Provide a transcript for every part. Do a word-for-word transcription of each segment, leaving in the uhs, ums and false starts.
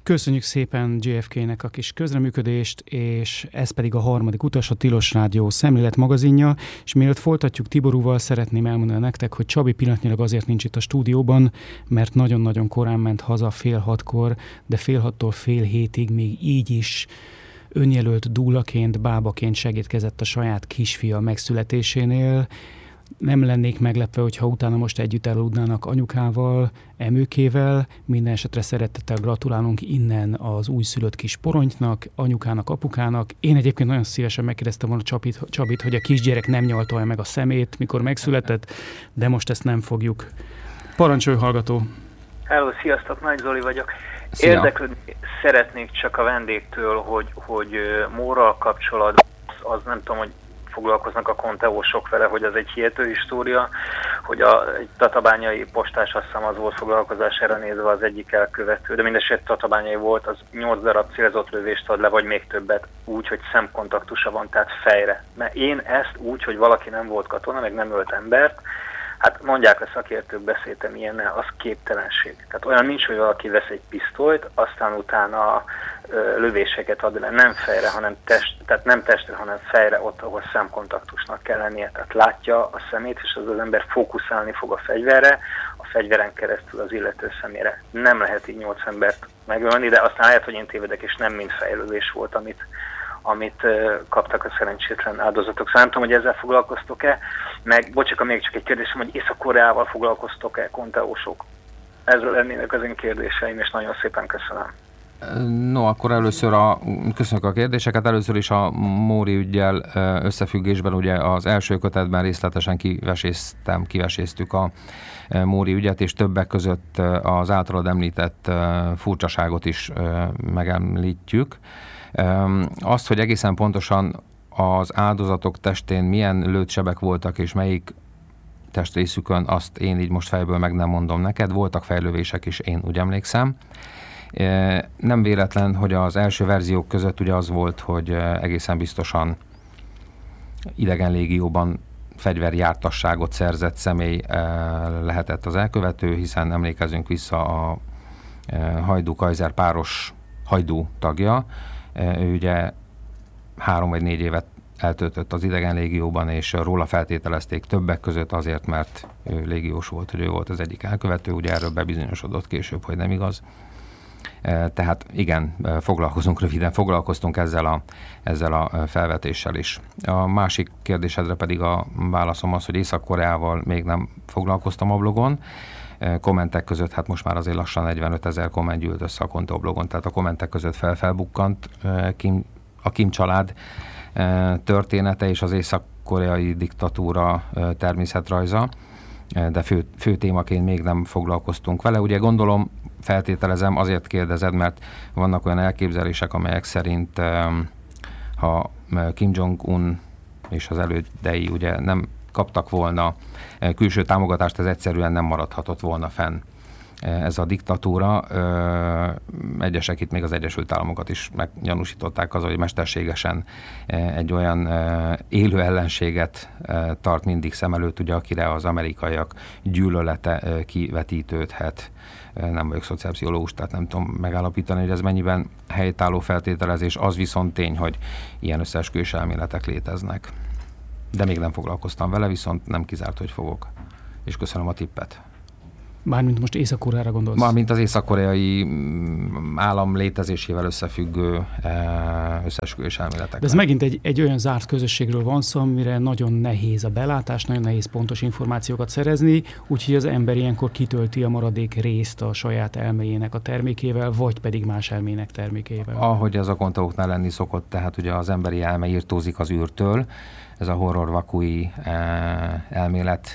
Köszönjük szépen jé ef ké-nek a kis közreműködést, és ez pedig a harmadik utas, a Tilos Rádió szemlélet magazinja, és mielőtt folytatjuk Tiborúval, szeretném elmondani nektek, hogy Csabi pillanatnyilag azért nincs itt a stúdióban, mert nagyon-nagyon korán ment haza fél hatkor, de fél hattól fél hétig még így is önjelölt dúlaként, bábaként segítkezett a saját kisfia megszületésénél. Nem lennék meglepve, hogyha utána most együtt elaludnának anyukával, emőkével. Minden esetre szeretettel gratulálunk innen az újszülött kis poronynak, anyukának, apukának. Én egyébként nagyon szívesen megkérdeztem volna Csabit, Csabit, hogy a kisgyerek nem nyalta meg a szemét, mikor megszületett, de most ezt nem fogjuk. Parancsolj, hallgató! Hello, sziasztok, Nagy Zoli vagyok. Szia. Érdeklődni szeretnék csak a vendégtől, hogy, hogy Mórral kapcsolatban, az nem tudom, hogy foglalkoznak a konteósok vele, hogy az egy hihető história, hogy a egy tatabányai postás, azt hiszem az volt foglalkozására nézve az egyik elkövető, de mindeset tatabányai volt, az nyolc darab célzott lövést ad le, vagy még többet, úgy, hogy szemkontaktusa van, tehát fejre. Mert én ezt úgy, hogy valaki nem volt katona, meg nem ölt embert, hát mondják a szakértők, beszéltem ilyennel, az képtelenség. Tehát olyan nincs, hogy valaki vesz egy pisztolyt, aztán utána ö, lövéseket ad le, nem fejre, hanem test, tehát nem testre, hanem fejre, ott, ahol szemkontaktusnak kell lennie. Tehát látja a szemét, és az az ember fókuszálni fog a fegyverre, a fegyveren keresztül az illető szemére. Nem lehet így nyolc embert megölni, de aztán lehet, hogy én tévedek, és nem mind fejlövés volt, amit amit uh, kaptak a szerencsétlen áldozatok. Szóval nem tudom, hogy ezzel foglalkoztok-e, meg bocsánat, még csak egy kérdésem, hogy Észak-Koreával foglalkoztok-e, konteósok? Ezzel lennének az én kérdéseim, és nagyon szépen köszönöm. No, akkor először a, köszönjük a kérdéseket, először is a Móri üggyel összefüggésben, ugye az első kötetben részletesen kiveséztem, kiveséztük a Móri ügyet, és többek között az általad említett furcsaságot is megemlítjük. Azt, hogy egészen pontosan az áldozatok testén milyen lőtsebek voltak, és melyik testrészükön, azt én így most fejből meg nem mondom neked. Voltak fejlövések is, én úgy emlékszem. Nem véletlen, hogy az első verziók között ugye az volt, hogy egészen biztosan idegen légióban fegyverjártasságot szerzett személy lehetett az elkövető, hiszen emlékezünk vissza a Hajdú Kaiser páros Hajdú tagja. Ő ugye három vagy négy évet eltöltött az idegen légióban, és róla feltételezték többek között azért, mert ő légiós volt, hogy ő volt az egyik elkövető, ugye erről bebizonyosodott később, hogy nem igaz. Tehát igen, foglalkozunk röviden, foglalkoztunk ezzel a, ezzel a felvetéssel is. A másik kérdésedre pedig a válaszom az, hogy Észak-Koreával még nem foglalkoztam a blogon. Kommentek között, hát most már azért lassan negyvenöt ezer komment gyűlt össze a Kontó blogon, tehát a kommentek között felfelbukkant Kim, a Kim család története és az észak-koreai diktatúra természetrajza, de fő, fő témaként még nem foglalkoztunk vele. Ugye gondolom, feltételezem, azért kérdezed, mert vannak olyan elképzelések, amelyek szerint ha Kim Jong-un és az elődei ugye nem kaptak volna külső támogatást, ez egyszerűen nem maradhatott volna fenn ez a diktatúra. Egyesek itt még az Egyesült Államokat is meggyanúsították az, hogy mesterségesen egy olyan élő ellenséget tart mindig szem előtt, ugye, akire az amerikaiak gyűlölete kivetítődhet. Nem vagyok szociálpszichológus, tehát nem tudom megállapítani, hogy ez mennyiben helytálló feltételezés. Az viszont tény, hogy ilyen összeesküvés elméletek léteznek. De még nem foglalkoztam vele, viszont nem kizárt, hogy fogok. És köszönöm a tippet. Mármint most Észak-Koreára gondolsz? Mármint az észak-koreai állam létezésével összefüggő összeesküvés elméletek. De ez megint egy, egy olyan zárt közösségről van szó, amire nagyon nehéz a belátás, nagyon nehéz pontos információkat szerezni, úgyhogy az ember ilyenkor kitölti a maradék részt a saját elméjének a termékével, vagy pedig más elmének termékével. Ahogy ez a kontaóknál lenni szokott, tehát ugye az emberi elme írtózik az űrtől, ez a horror vakui elmélet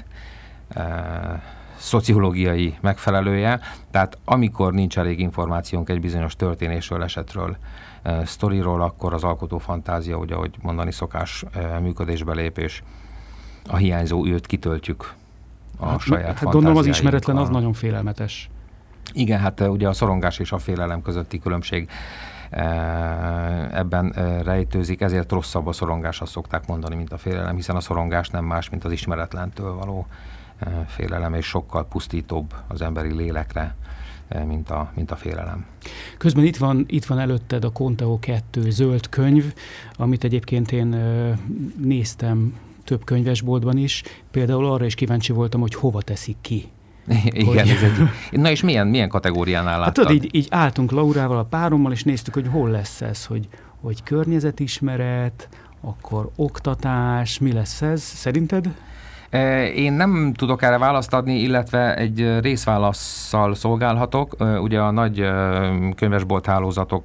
szociológiai megfelelője, tehát amikor nincs elég információnk egy bizonyos történésről, esetről, e, sztoriról, akkor az alkotó fantázia, ugye, ahogy mondani szokás, e, működésbe lép, és a hiányzó űrt kitöltjük a hát, saját hát fantáziáinkkal. Gondolom az ismeretlen az nagyon félelmetes. Igen, hát ugye a szorongás és a félelem közötti különbség e, ebben e, rejtőzik, ezért rosszabb a szorongás, azt szokták mondani, mint a félelem, hiszen a szorongás nem más, mint az ismeretlentől való félelem, és sokkal pusztítóbb az emberi lélekre, mint a, mint a félelem. Közben itt van, itt van előtted a Conteo kettő zöld könyv, amit egyébként én ö, néztem több könyvesboltban is. Például arra is kíváncsi voltam, hogy hova teszik ki. Igen, hogy... ez egy... Na és milyen, milyen kategóriánál láttad? Hát tudod, így, így álltunk Laurával, a párommal, és néztük, hogy hol lesz ez, hogy, hogy környezetismeret, akkor oktatás, mi lesz ez? Szerinted? Én nem tudok erre választ adni, illetve egy részválasszal szolgálhatok. Ugye a nagy könyvesbolt hálózatok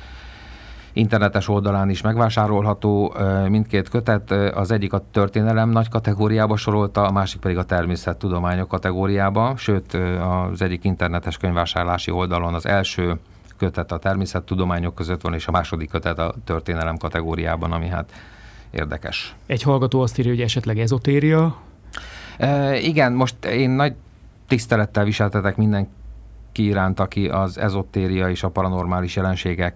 internetes oldalán is megvásárolható mindkét kötet. Az egyik a történelem nagy kategóriába sorolta, a másik pedig a természettudományok kategóriába, sőt az egyik internetes könyvvásárlási oldalon az első kötet a természettudományok között van, és a második kötet a történelem kategóriában, ami hát érdekes. Egy hallgató azt írja, hogy esetleg ezotéria? E, igen, most én nagy tisztelettel viseltetek mindenki iránt, aki az ezotéria és a paranormális jelenségek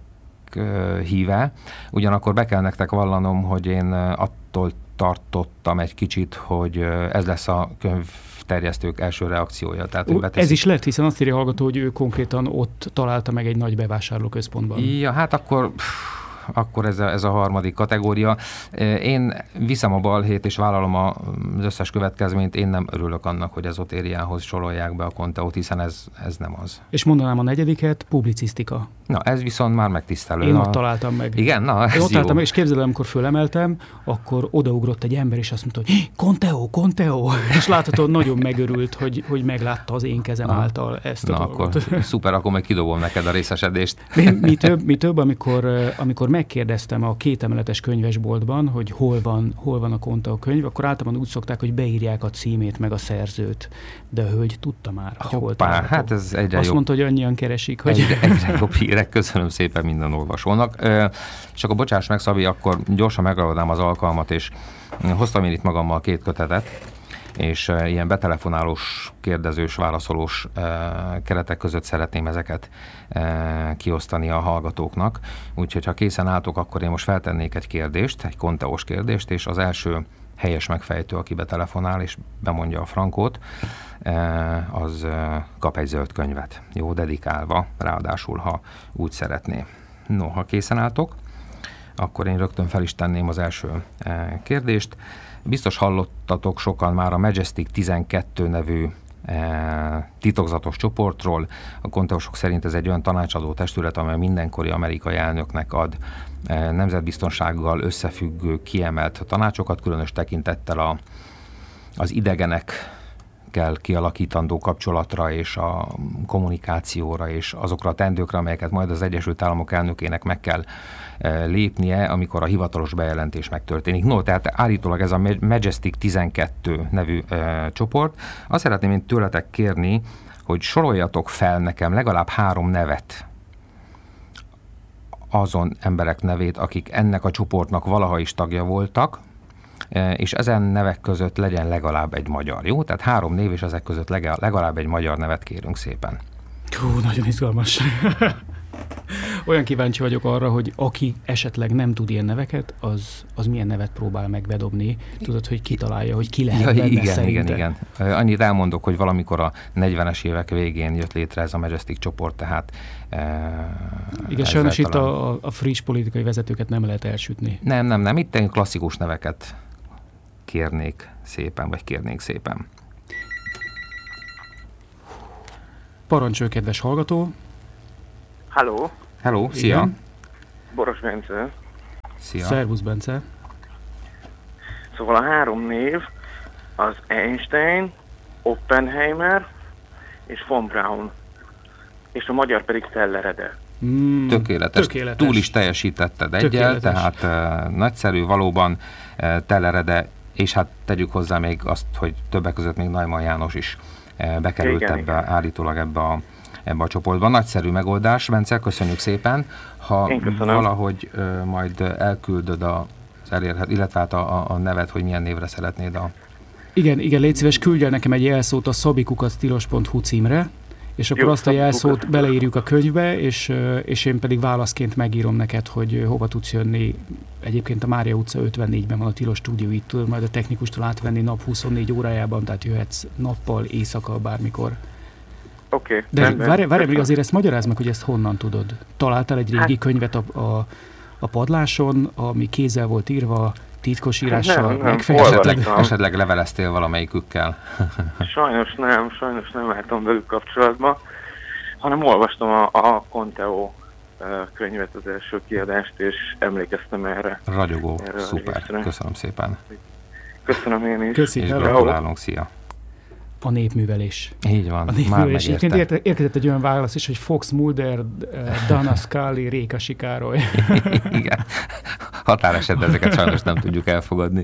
híve. Ugyanakkor be kell nektek vallanom, hogy én attól tartottam egy kicsit, hogy ez lesz a könyvterjesztők első reakciója. Tehát, Ó, ez is lett, hiszen azt írja a hallgató, hogy ő konkrétan ott találta meg egy nagy bevásárlóközpontban. Ja, hát akkor... akkor ez a, ez a harmadik kategória. Én viszem a balhét, és vállalom az összes következményt. Én nem örülök annak, hogy ezotériához sorolják be a Conteót, hiszen ez, ez nem az. És mondanám a negyediket, publicisztika. Na, ez viszont már megtisztelő. Én ott találtam meg. Igen? Na, ez Én ott jó. találtam meg, és képzeld el, amikor fölemeltem, akkor odaugrott egy ember, és azt mondta, hogy Conteo, Conteo, és láthatod, nagyon megörült, hogy, hogy meglátta az én kezem ah. által ezt a Na, dolgot. akkor szuper, akkor meg kidobom neked a részesedést. Mi, mi több, mi több amikor, amikor megkérdeztem a kétemeletes könyvesboltban, hogy hol van, hol van a Conteo könyv, akkor általában úgy szokták, hogy beírják a címét meg a szerzőt. De a hölgy tudta már, hogy hol található. Hát ez egyre Azt jobb. mondta, hogy annyian keresik, hogy... Egyre, egyre jobb hírek, köszönöm szépen minden olvasónak. És akkor bocsáss meg, Szabi, akkor gyorsan megragadnám az alkalmat, és hoztam én itt magammal két kötetet, és uh, ilyen betelefonálós, kérdezős, válaszolós uh, keretek között szeretném ezeket uh, kiosztani a hallgatóknak. Úgyhogy ha készen álltok, akkor én most feltennék egy kérdést, egy konteós kérdést, és az első helyes megfejtő, aki betelefonál és bemondja a frankót, uh, az uh, kap egy zöld könyvet. Jó, dedikálva, ráadásul, ha úgy szeretné. No, ha készen álltok, akkor én rögtön fel is tenném az első uh, kérdést. Biztos hallottatok sokan már a Majestic tizenkettő nevű e, titokzatos csoportról. A konteósok szerint ez egy olyan tanácsadó testület, amely mindenkori amerikai elnöknek ad e, nemzetbiztonsággal összefüggő kiemelt tanácsokat, különös tekintettel a, az idegenek kell kialakítandó kapcsolatra és a kommunikációra és azokra a teendőkre, amelyeket majd az Egyesült Államok elnökének meg kell lépnie, amikor a hivatalos bejelentés megtörténik. No, tehát állítólag ez a Majestic tizenkettő nevű e, csoport. Azt szeretném én tőletek kérni, hogy soroljatok fel nekem legalább három nevet, azon emberek nevét, akik ennek a csoportnak valaha is tagja voltak, és ezen nevek között legyen legalább egy magyar, jó? Tehát három név, és ezek között legalább egy magyar nevet kérünk szépen. Hú, nagyon izgalmas. Olyan kíváncsi vagyok arra, hogy aki esetleg nem tud ilyen neveket, az, az milyen nevet próbál meg bedobni. Tudod, hogy kitalálja, hogy ki lehet ja, benne igen, szerinte. igen, igen. Annyit elmondok, hogy valamikor a negyvenes évek végén jött létre ez a Majestic csoport, tehát... Igen, sajnos itt a, a friss politikai vezetőket nem lehet elsütni. Nem, nem, nem. Itt klasszikus neveket kérnék szépen, vagy kérnék szépen. Parancsolj, kedves hallgató! Halló! Hello, szia! Igen. Boros Bence. Szia! Szervusz, Bence! Szóval a három név az Einstein, Oppenheimer és von Braun. És a magyar pedig Tellerede. Mm, tökéletes. tökéletes. Túl is teljesítetted egyel, tehát uh, nagyszerű, valóban uh, Tellerede, és hát tegyük hozzá még azt, hogy többek között még Neumann János is uh, bekerült igen, ebbe, igen. állítólag ebbe a ebbe a csoportban. Nagyszerű megoldás, Bence, köszönjük szépen. Ha valahogy uh, majd elküldöd az elérhet, illetve hát a, a nevet, hogy milyen névre szeretnéd a... Igen, igen, légy szíves, küldj el nekem egy jelszót a szabikukac tilos pont hu címre, és akkor Jó, azt a jelszót beleírjuk a könyvbe, és, és én pedig válaszként megírom neked, hogy hova tudsz jönni. Egyébként a Mária utca ötvennégyben van a Tilos stúdió, itt tudod majd a technikustól átvenni nap huszonnégy órájában, tehát jöhetsz nappal, éjszaka, bármikor. Oké. Okay, De várj, várj, még azért ezt magyarázd meg, hogy ezt honnan tudod. Találtál egy régi hát, könyvet a, a, a padláson, ami kézzel volt írva, titkos írással megfejtetted? Esetleg leveleztél valamelyikükkel? Sajnos nem, sajnos nem álltam velük kapcsolatban, hanem olvastam a, a Conteo könyvet, az első kiadást, és emlékeztem erre. Ragyogó, erre szuper, köszönöm szépen. Köszönöm én is. Köszi, és gratulálunk, szia. A népművelés. Így van, a már megérte. Érte, érkezett egy olyan válasz is, hogy Fox Mulder, Dana Scully, Réka Sikároly. Igen. Határesetben ezeket sajnos nem tudjuk elfogadni.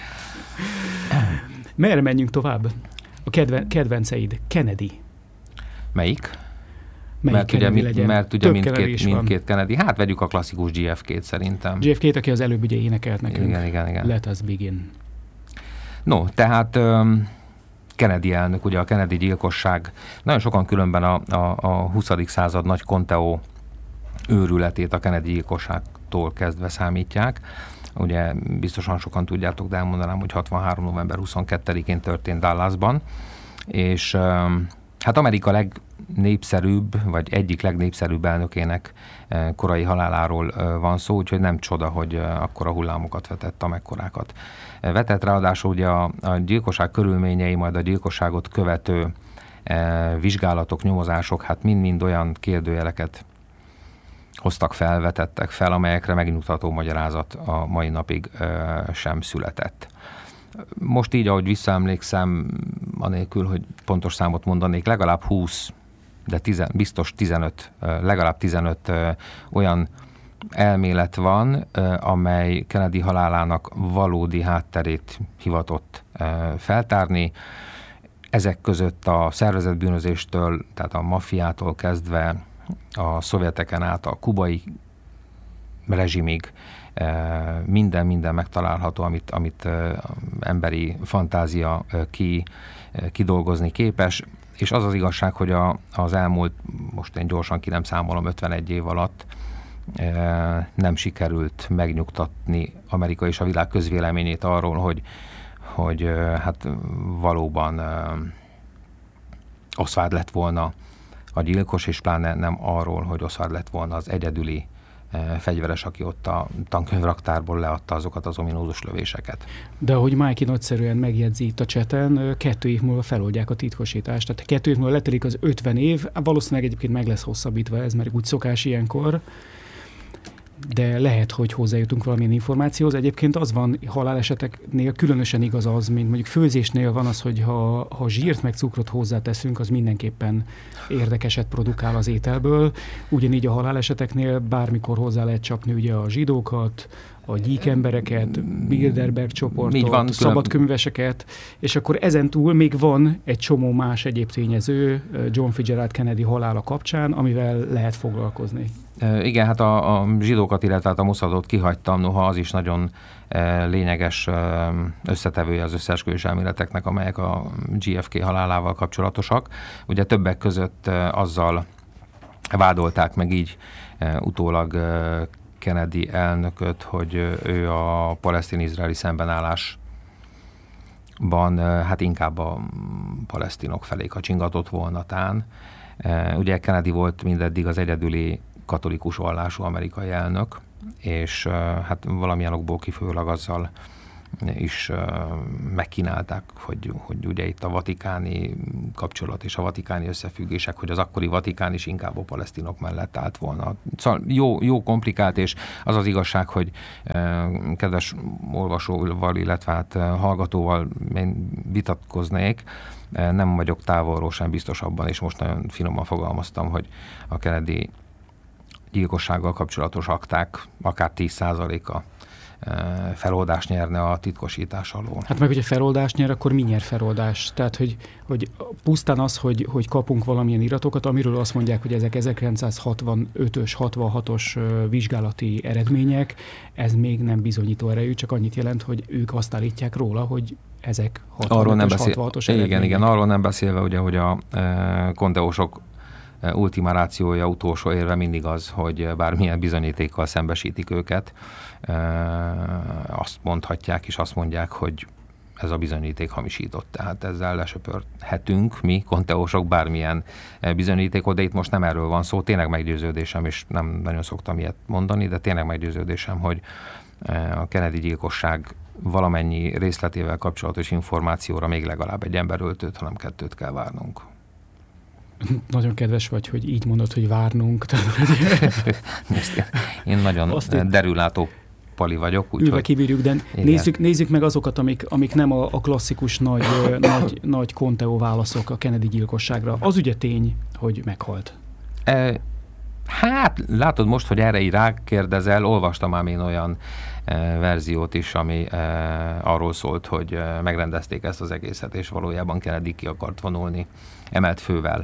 Merre menjünk tovább? A kedven, kedvenceid. Kennedy. Melyik? Melyik mert, ugye, legyen? mert ugye mindkét, mindkét Kennedy. Hát vegyük a klasszikus gé ef két szerintem. gé ef két, aki az előbb ugye énekelt nekünk. Igen, igen, igen. Let us begin. No, tehát um, Kennedy elnök, ugye a Kennedy gyilkosság. Nagyon sokan különben a, a, a huszadik század nagy Conteo őrületét a Kennedy gyilkosságtól kezdve számítják. Ugye biztosan sokan tudjátok, de elmondanám, hogy hatvanhárom november huszonkettedikén történt Dallasban, és um, hát Amerika legnépszerűbb, vagy egyik legnépszerűbb elnökének korai haláláról van szó, úgyhogy nem csoda, hogy akkora hullámokat vetett, amekkorákat vetett. Ráadásul ugye a, a gyilkosság körülményei, majd a gyilkosságot követő e, vizsgálatok, nyomozások, hát mind-mind olyan kérdőjeleket hoztak fel, vetettek fel, amelyekre megnyugtató magyarázat a mai napig e, sem született. Most így, ahogy visszaemlékszem, anélkül, hogy pontos számot mondanék, legalább húsz, de tizen, biztos tizenöt, legalább tizenöt olyan elmélet van, amely Kennedy halálának valódi hátterét hivatott feltárni. Ezek között a szervezett bűnözéstől, tehát a maffiától kezdve a szovjeteken át a kubai rezsimig minden, minden megtalálható, amit, amit emberi fantázia ki, kidolgozni képes. És az az igazság, hogy a, az elmúlt, most én gyorsan ki nem számolom, ötvenegy év alatt nem sikerült megnyugtatni Amerika és a világ közvéleményét arról, hogy, hogy hát valóban Oswald lett volna a gyilkos, és pláne nem arról, hogy Oswald lett volna az egyedüli fegyveres, aki ott a tankönyvraktárból leadta azokat az ominózus lövéseket. De ahogy Mikey nagyszerűen megjegyzi itt a cseten, kettő év múlva feloldják a titkosítást. Tehát kettő év múlva letelik az ötven év, valószínűleg egyébként meg lesz hosszabbítva ez, mert úgy szokás ilyenkor, de lehet, hogy hozzájutunk valamilyen információhoz. Egyébként az van haláleseteknél, különösen igaz az, mint mondjuk főzésnél van az, hogy ha, ha zsírt meg cukrot hozzáteszünk, az mindenképpen érdekeset produkál az ételből. Ugyanígy a haláleseteknél bármikor hozzá lehet csapni ugye a zsidókat, a gyík embereket, Bilderberg csoportot, van, szabadkönyveseket, és akkor ezen túl még van egy csomó más egyéb tényező John Fitzgerald Kennedy halála kapcsán, amivel lehet foglalkozni. Igen, hát a, a zsidókat, illetve a Mossadot kihagytam, noha az is nagyon lényeges összetevője az összeesküvés elméleteknek, amelyek a gé ef ké halálával kapcsolatosak. Ugye többek között azzal vádolták meg így utólag Kennedy elnököt, hogy ő a palesztin-izraeli szembenállásban hát inkább a palesztinok felé kacsingatott volna tán. Ugye Kennedy volt mindeddig az egyedüli katolikus vallású amerikai elnök, és hát valamilyen okból kifolyólag azzal is megkínálták, hogy, hogy ugye itt a vatikáni kapcsolat és a vatikáni összefüggések, hogy az akkori Vatikán is inkább a palesztinok mellett állt volna. Szóval jó, jó komplikált, és az az igazság, hogy kedves olvasóval, illetve hát hallgatóval én vitatkoznék, nem vagyok távolról sem biztos abban, és most nagyon finoman fogalmaztam, hogy a Kennedy gyilkossággal kapcsolatos akták akár tíz százaléka feloldást nyerne a titkosítás alól. Hát meg, hogyha feloldást nyer, akkor mi nyer feloldás? Tehát, hogy, hogy pusztán az, hogy, hogy kapunk valamilyen iratokat, amiről azt mondják, hogy ezek ezerkilencszázhatvanötös, hatvanhatos vizsgálati eredmények, ez még nem bizonyító erejű, csak annyit jelent, hogy ők azt állítják róla, hogy ezek hatvanötös, hatvanhatos eredmények. Igen, igen, arról nem beszélve, ugye, hogy a e, konteósok ultima rációja, utolsó érve mindig az, hogy bármilyen bizonyítékkal szembesítik őket, azt mondhatják és azt mondják, hogy ez a bizonyíték hamisított. Tehát ezzel lesöpörhetünk mi, konteósok, bármilyen bizonyítékot, de itt most nem erről van szó. Tényleg meggyőződésem, és nem nagyon szoktam ilyet mondani, de tényleg meggyőződésem, hogy a Kennedy gyilkosság valamennyi részletével kapcsolatos információra még legalább egy emberöltőt, hanem kettőt kell várnunk. Nagyon kedves vagy, hogy így mondod, hogy várnunk. Én nagyon Azt derülátó pali vagyok. Ülve hogy... kibírjuk, de nézzük, nézzük meg azokat, amik, amik nem a, a klasszikus nagy, nagy, nagy Conteo válaszok a Kennedy gyilkosságra. Az ugye tény, hogy meghalt. E, hát látod most, hogy erre így rákérdezel, olvastam már én olyan e, verziót is, ami e, arról szólt, hogy e, megrendezték ezt az egészet, és valójában Kennedy ki akart vonulni emelt fővel.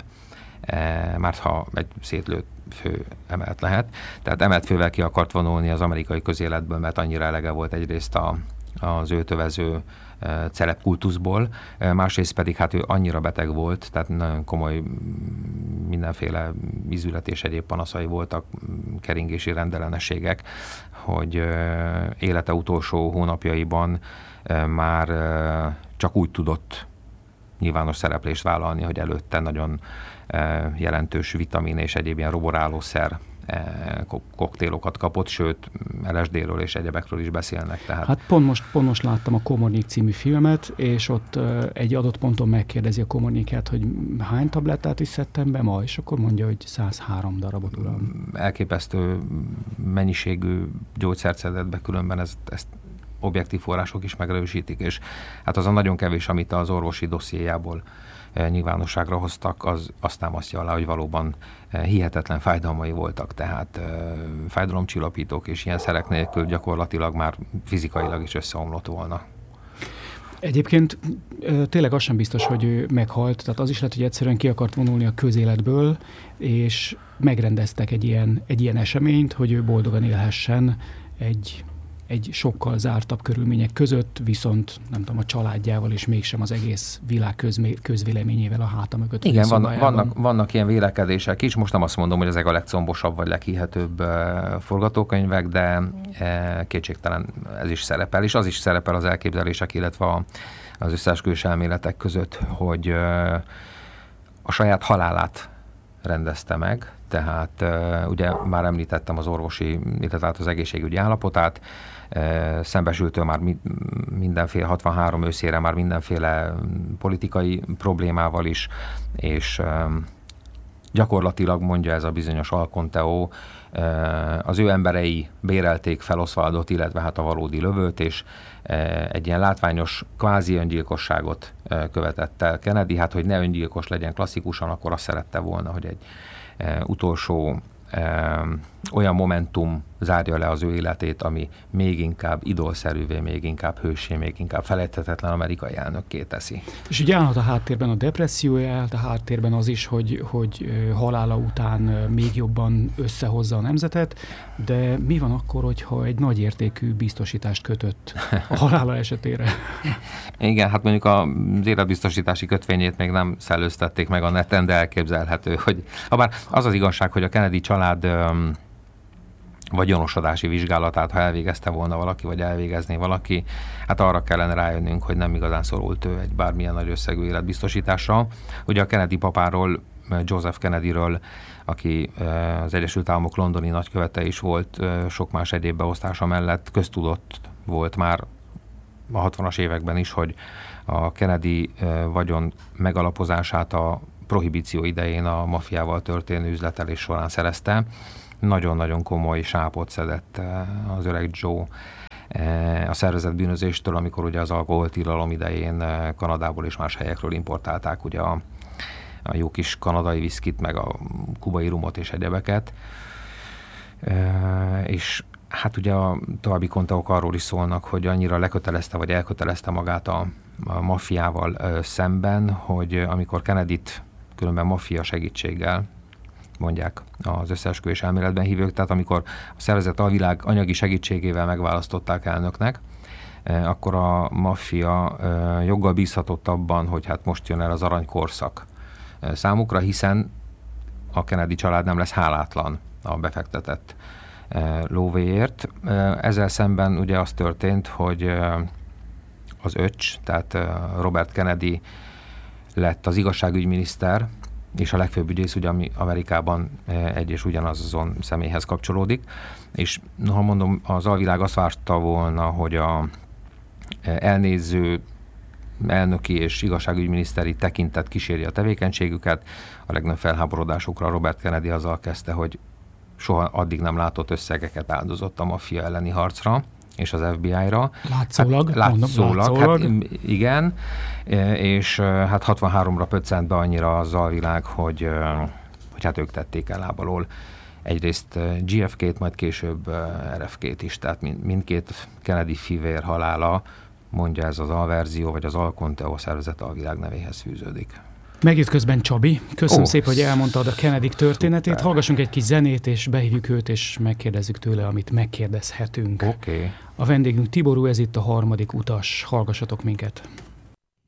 E, mert ha egy szétlőtt fő emelt lehet. Tehát emelt fővel ki akart vonulni az amerikai közéletből, mert annyira elege volt egyrészt a, az őt övező e, celebkultuszból, e, másrészt pedig hát ő annyira beteg volt, tehát nagyon komoly mindenféle ízület és egyéb panaszai voltak, keringési rendellenességek, hogy e, élete utolsó hónapjaiban e, már e, csak úgy tudott nyilvános szereplést vállalni, hogy előtte nagyon jelentős vitamin és egyéb ilyen roborálószer koktélokat kapott, sőt, el es dé-ről és egyebekről is beszélnek. Tehát... Hát pont most, pont most láttam a Komornyik című filmet, és ott egy adott ponton megkérdezi a Komornyikát, hogy hány tablettát is szedtem be ma, és akkor mondja, hogy száz három darabot, uram. Elképesztő mennyiségű gyógyszert szedett be, különben ezt, ezt objektív források is megerősítik, és hát az a nagyon kevés, amit az orvosi dossziéjából nyilvánosságra hoztak, az azt támasztja alá, hogy valóban hihetetlen fájdalmai voltak, tehát fájdalomcsillapítók és ilyen szerek nélkül gyakorlatilag már fizikailag is összeomlott volna. Egyébként tényleg az sem biztos, hogy ő meghalt, tehát az is lehet, hogy egyszerűen ki akart vonulni a közéletből, és megrendeztek egy ilyen, egy ilyen eseményt, hogy ő boldogan élhessen egy egy sokkal zártabb körülmények között, viszont nem tudom, a családjával és mégsem az egész világ közmé, közvéleményével a háta mögött. Igen, vannak, vannak, vannak ilyen vélekedések is. Most nem azt mondom, hogy ezek a legcombosabb vagy leghihetőbb uh, forgatókönyvek, de uh, kétségtelen ez is szerepel, és az is szerepel az elképzelések, illetve a, az összeesküvés elméletek között, hogy uh, a saját halálát rendezte meg, tehát uh, ugye már említettem az orvosi, illetve az egészségügyi állapotát, uh, szembesült ő már mi, mindenféle, hatvanhárom őszére már mindenféle politikai problémával is, és uh, gyakorlatilag mondja ez a bizonyos Alconteo, uh, az ő emberei bérelték fel Oswaldot, illetve hát a valódi lövőt, és uh, egy ilyen látványos kvázi öngyilkosságot uh, követett el Kennedy, hát hogy ne öngyilkos legyen klasszikusan, akkor azt szerette volna, hogy egy Uh, utolsó uh, olyan momentum zárja le az ő életét, ami még inkább idolszerűvé, még inkább hőssé, még inkább felejthetetlen amerikai elnökké teszi. És ugye állhat a háttérben a depressziója, állhat a háttérben az is, hogy, hogy halála után még jobban összehozza a nemzetet, de mi van akkor, hogyha egy nagy értékű biztosítást kötött a halála esetére? Igen, hát mondjuk az életbiztosítási kötvényét még nem szellőztették meg a neten, de elképzelhető, hogy habár az az igazság, hogy a Kennedy család um, vagyonosodási vizsgálatát, ha elvégezte volna valaki, vagy elvégezné valaki, hát arra kellene rájönnünk, hogy nem igazán szorult ő egy bármilyen nagy összegű életbiztosításra. Ugye a Kennedy papáról, Joseph Kennedyről, aki az Egyesült Államok londoni nagykövete is volt, sok más egyéb beosztása mellett köztudott volt már a hatvanas években is, hogy a Kennedy vagyon megalapozását a prohibíció idején a maffiával történő üzletelés során szerezte. Nagyon-nagyon komoly sápot szedett az öreg Joe a szervezett bűnözéstől, amikor ugye az alkoholtilalom idején Kanadából és más helyekről importálták ugye a, a jó kis kanadai viszkit, meg a kubai rumot és egyebeket. És hát ugye a további konteók arról is szólnak, hogy annyira lekötelezte vagy elkötelezte magát a, a maffiával szemben, hogy amikor Kennedyt különben maffia segítséggel mondják az összeesküvés elméletben hívők, tehát amikor a szervezet alvilág anyagi segítségével megválasztották elnöknek, akkor a maffia joggal bízhatott abban, hogy hát most jön el az aranykorszak számukra, hiszen a Kennedy család nem lesz hálátlan a befektetett lóvéért. Ezzel szemben ugye az történt, hogy az öcs, tehát Robert Kennedy lett az igazságügyminiszter, és a legfőbb ügyész, ugye, ami Amerikában egy és ugyanazon személyhez kapcsolódik. És ha mondom, az alvilág azt várta volna, hogy a elnéző elnöki és igazságügyminiszteri tekintet kíséri a tevékenységüket. A legnagyobb felháborodásukra Robert Kennedy azzal kezdte, hogy soha addig nem látott összegeket áldozott a maffia elleni harcra és az ef bé i-ra. Látszólag. Hát, látszólag, mondom, látszólag. Hát, igen, és hát hatvanháromra pöccent be annyira az alvilág, hogy, hogy hát ők tették el lábalól egyrészt gé ef ká-t, majd később er ef ká-t is, tehát mind, mindkét Kennedy fivér halála, mondja ez az alverzió, vagy az Alconteo szervezet alvilág nevéhez fűződik. Megjött közben Csabi. Köszönöm Ó, szépen, hogy elmondtad a Kennedy történetét. szuper. Hallgassunk egy kis zenét, és behívjuk őt, és megkérdezzük tőle, amit megkérdezhetünk. Oké. Okay. A vendégünk Tiború, ez itt a harmadik utas. Hallgassatok minket.